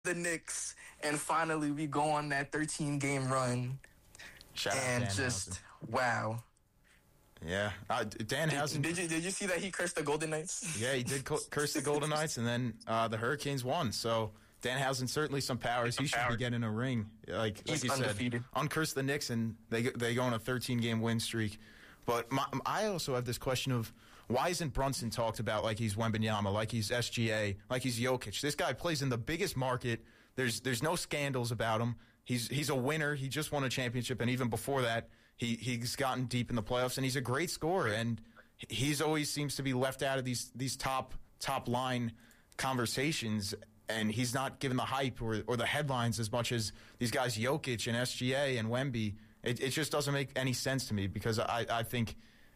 the Knicks, and finally we go on that 13-game run. Shout out and Dan just Housen. Wow. Yeah, Danhausen. Did you see that he cursed the Golden Knights? Yeah, he did curse the Golden Knights, and then the Hurricanes won. So Danhausen certainly some powers. He should be getting a ring. Like He's you undefeated. said, uncurse the Knicks, and they go on a 13-game win streak. But I also have this question of why isn't Brunson talked about like he's Wembanyama, like he's SGA, like he's Jokic? This guy plays in the biggest market. There's no scandals about him. He's a winner. He just won a championship, and even before that, he's gotten deep in the playoffs, and he's a great scorer. And he's always seems to be left out of these top line conversations, and he's not given the hype or the headlines as much as these guys Jokic and SGA and Wemby. It just doesn't make any sense to me because I think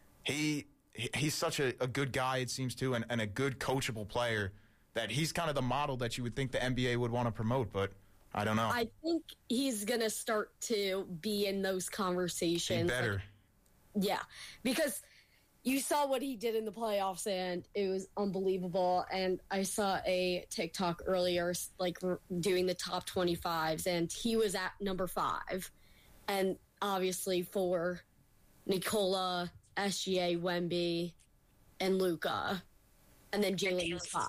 he's such a good guy, it seems to, and a good coachable player that he's kind of the model that you would think the NBA would want to promote, but I don't know. I think he's going to start to be in those conversations. Be better. Yeah, because you saw what he did in the playoffs, and it was unbelievable. And I saw a TikTok earlier, like doing the top 25s, and he was at number 5. And obviously for Nikola, SGA, Wemby, and Luka, and then Jalen was 5.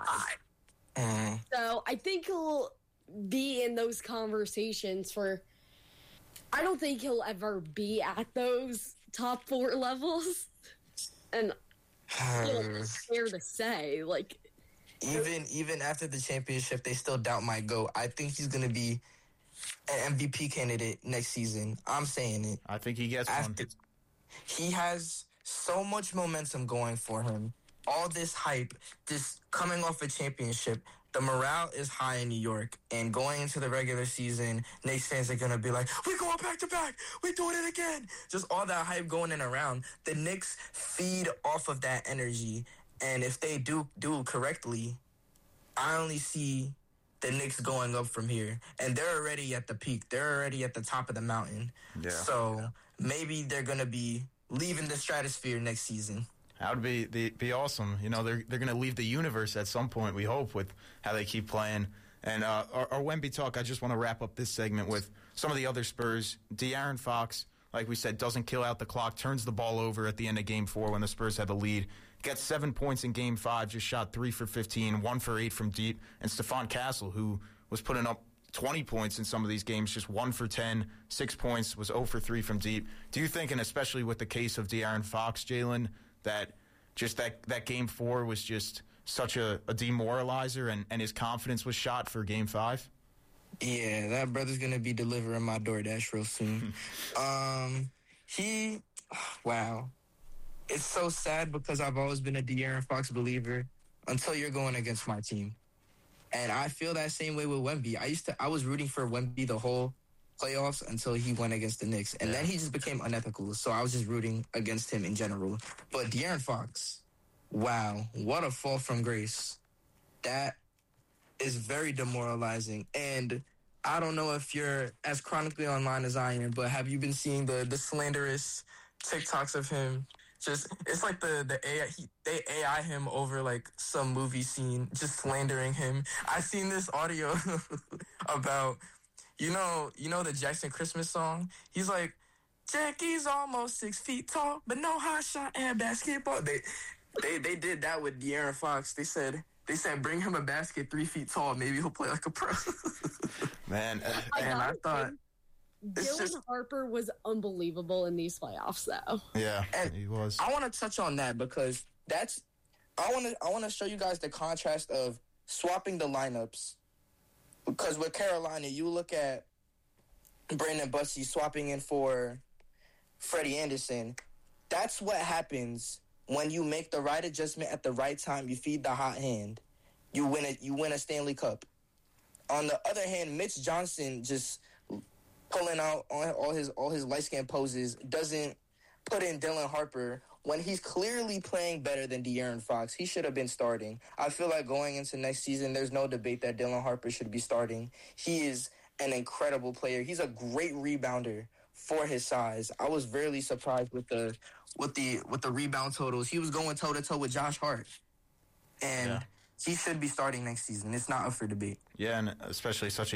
So I think he'll be in those conversations for. I don't think he'll ever be at those top 4 levels, and it's fair to say, like even after the championship, they still doubt my GOAT. I think he's going to be an MVP candidate next season. I'm saying it. I think he gets one. He has so much momentum going for him. All this hype, this coming off a championship, the morale is high in New York. And going into the regular season, Knicks fans are going to be like, we're going back to back. We're doing it again. Just all that hype going in around. The Knicks feed off of that energy. And if they do correctly, I only see the Knicks going up from here. And they're already at the peak. They're already at the top of the mountain. Yeah. So maybe they're going to be leaving the stratosphere next season. That would be awesome. You know, they're going to leave the universe at some point, we hope, with how they keep playing. And our Wemby talk, I just want to wrap up this segment with some of the other Spurs. De'Aaron Fox, like we said, doesn't kill out the clock, turns the ball over at the end of Game 4 when the Spurs had the lead. Gets 7 points in Game 5, just shot 3 for 15, 1 for 8 from deep. And Stephon Castle, who was putting up 20 points in some of these games, just 1 for 10, 6 points, was 0 for 3 from deep. Do you think, and especially with the case of De'Aaron Fox, Jalen, that Game 4 was just such a demoralizer and his confidence was shot for Game 5? Yeah, that brother's going to be delivering my DoorDash real soon. Wow. It's so sad because I've always been a De'Aaron Fox believer until you're going against my team. And I feel that same way with Wemby. I was rooting for Wemby the whole playoffs until he went against the Knicks. And then he just became unethical. So I was just rooting against him in general. But De'Aaron Fox, wow, what a fall from grace. That is very demoralizing. And I don't know if you're as chronically online as I am, but have you been seeing the slanderous TikToks of him? Just, it's like the AI, they AI him over like some movie scene, just slandering him. I seen this audio about, you know the Jackson Christmas song? He's like, Jackie's almost 6 feet tall, but no hot shot and basketball. They did that with De'Aaron Fox. They said bring him a basket 3 feet tall, maybe he'll play like a pro. Man, and I thought Dylan Harper was unbelievable in these playoffs, though. Yeah, and he was. I want to touch on that because I want to show you guys the contrast of swapping the lineups. Because with Carolina, you look at Brandon Bussey swapping in for Freddie Anderson. That's what happens when you make the right adjustment at the right time. You feed the hot hand. You win a Stanley Cup. On the other hand, Mitch Johnson just pulling out all his light-skinned poses, doesn't put in Dylan Harper when he's clearly playing better than De'Aaron Fox. He should have been starting. I feel like going into next season, there's no debate that Dylan Harper should be starting. He is an incredible player. He's a great rebounder for his size. I was really surprised with the rebound totals. He was going toe-to-toe with Josh Hart. And he should be starting next season. It's not up for debate. Yeah, and especially such a